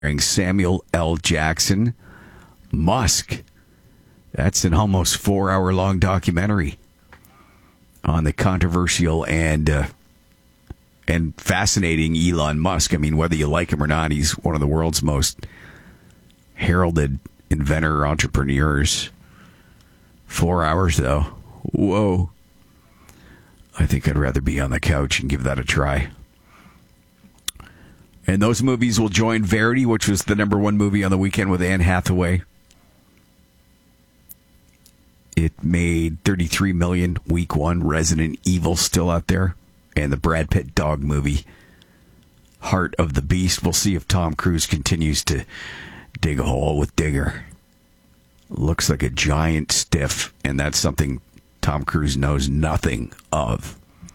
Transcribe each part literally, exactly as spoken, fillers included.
Samuel L. Jackson. Musk. That's an almost four-hour-long documentary on the controversial and uh, and fascinating Elon Musk. I mean, whether you like him or not, he's one of the world's most heralded inventor entrepreneurs. Four hours, though. Whoa. I think I'd rather be on the couch and give that a try. And those movies will join Verity, which was the number one movie on the weekend with Anne Hathaway. It made thirty-three million dollars week one. Resident Evil still out there. And the Brad Pitt dog movie, Heart of the Beast. We'll see if Tom Cruise continues to dig a hole with Digger. Looks like a giant stiff, and that's something Tom Cruise knows nothing of.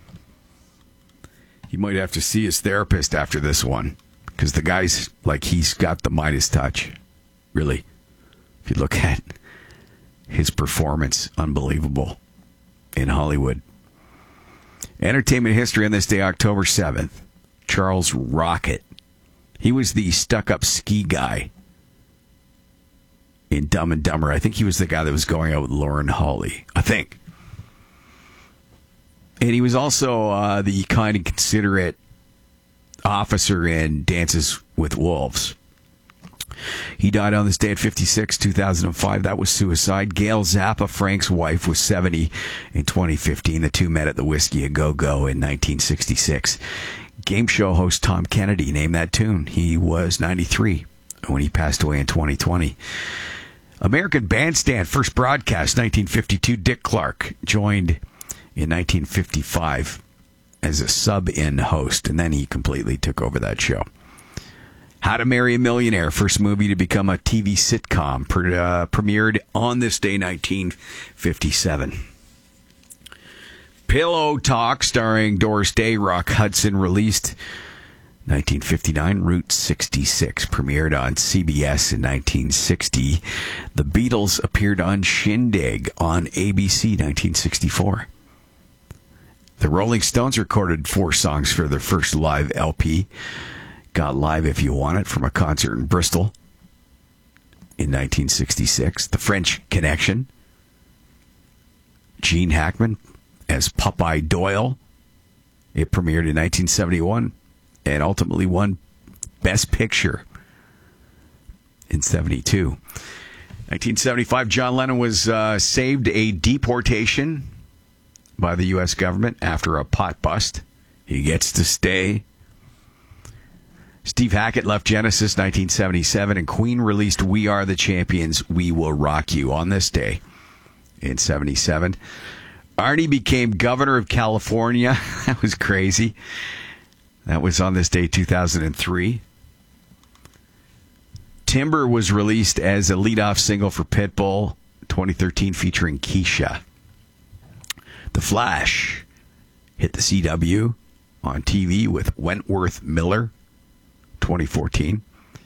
He might have to see his therapist after this one, because the guy's like, he's got the Midas touch. Really. If you look at his performance, unbelievable in Hollywood. Entertainment history on this day, October seventh. Charles Rocket. He was the stuck-up ski guy in Dumb and Dumber. I think he was the guy that was going out with Lauren Holly. I think. And he was also uh, the kind and considerate officer in Dances with Wolves. He died on this day at fifty-six, two thousand five. That was suicide. Gail Zappa, Frank's wife, was seventy in twenty fifteen. The two met at the Whiskey A Go Go in nineteen sixty-six. Game show host Tom Kennedy named that tune. He was ninety-three when he passed away in twenty twenty. American Bandstand, first broadcast, nineteen fifty-two. Dick Clark joined in nineteen fifty-five as a sub-in host, and then he completely took over that show. How to Marry a Millionaire, first movie to become a T V sitcom, pre- uh, premiered on this day, nineteen fifty-seven. Pillow Talk, starring Doris Day, Rock Hudson, released nineteen fifty-nine. Route sixty-six, premiered on C B S in nineteen sixty. The Beatles appeared on Shindig on A B C, nineteen sixty-four. The Rolling Stones recorded four songs for their first live L P. Got Live If You Want It from a concert in Bristol in nineteen sixty-six. The French Connection. Gene Hackman as Popeye Doyle. It premiered in nineteen seventy-one and ultimately won Best Picture in seventy-two. nineteen seventy-five, John Lennon was uh, saved a deportation by the U S government after a pot bust. He gets to stay. Steve Hackett left Genesis nineteen seventy-seven, and Queen released We Are the Champions, We Will Rock You on this day in seventy-seven. Arnie became governor of California. That was crazy. That was on this day, two thousand three. Timber was released as a leadoff single for Pitbull, twenty thirteen, featuring Keisha. The Flash hit the C W on T V with Wentworth Miller, twenty fourteen.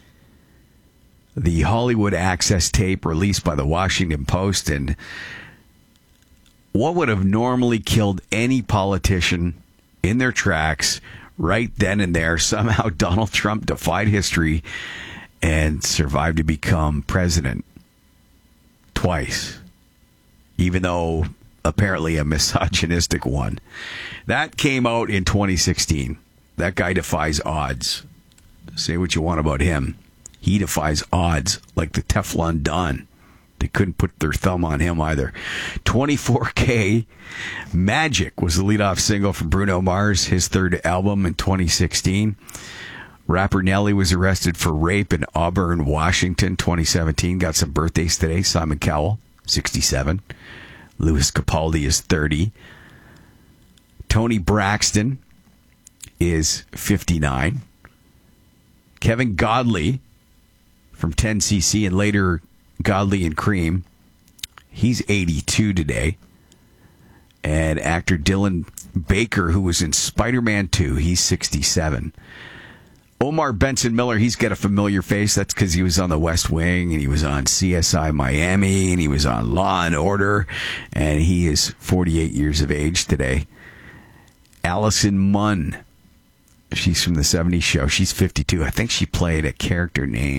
The Hollywood Access tape released by the Washington Post, and what would have normally killed any politician in their tracks right then and there, somehow Donald Trump defied history and survived to become president twice, even though apparently a misogynistic one. That came out in twenty sixteen. That guy defies odds. Say what you want about him. He defies odds like the Teflon Don. They couldn't put their thumb on him either. twenty-four K Magic was the leadoff single from Bruno Mars, his third album in twenty sixteen. Rapper Nelly was arrested for rape in Auburn, Washington, twenty seventeen. Got some birthdays today. Simon Cowell, sixty-seven. Louis Capaldi is thirty. Tony Braxton is fifty-nine. Kevin Godley from ten C C and later Godley and Cream, he's eighty-two today. And actor Dylan Baker, who was in Spider-Man two, he's sixty-seven. Omar Benson Miller, he's got a familiar face. That's because he was on The West Wing, and he was on C S I Miami, and he was on Law and Order, and he is forty-eight years of age today. Allison Munn She's from the seventies show. She's fifty-two. I think she played a character named